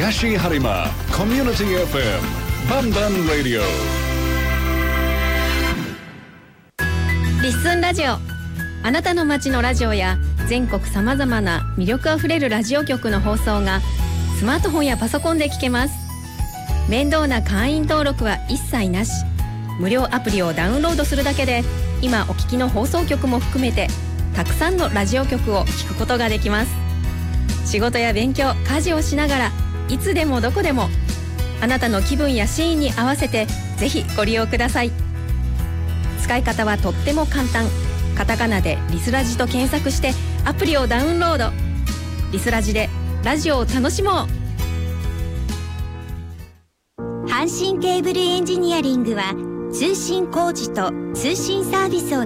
東播磨コミュニティ FM バンバンラディオ。 リッスンラジオ、あなたの街のラジオや全国さまざまな魅力あふれるラジオ局の放送がスマートフォンやパソコンで聞けます。面倒な会員登録は一切なし。無料アプリをダウンロードするだけで今お聞きの放送局も含めてたくさんのラジオ局を聞くことができます。仕事や勉強、家事をしながらいつでもどこでもあなたの気分やシーンに合わせてぜひご利用ください。使い方はとっても簡単。カタカナでリスラジと検索してアプリをダウンロード。リスラジでラジオを楽しもう。 阪神ケーブルエンジニアリングは通信工事と通信サービスを